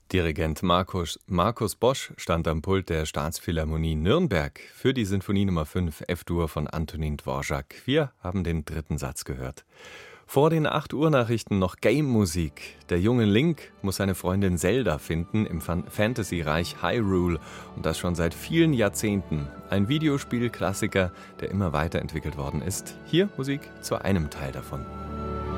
Dirigent Markus Bosch stand am Pult der Staatsphilharmonie Nürnberg für die Sinfonie Nummer 5 F-Dur von Antonin Dvorak. Wir haben den dritten Satz gehört. Vor den 8 Uhr Nachrichten noch Game-Musik. Der junge Link muss seine Freundin Zelda finden im Fantasy-Reich Hyrule und das schon seit vielen Jahrzehnten. Ein Videospiel-Klassiker, der immer weiterentwickelt worden ist. Hier Musik zu einem Teil davon.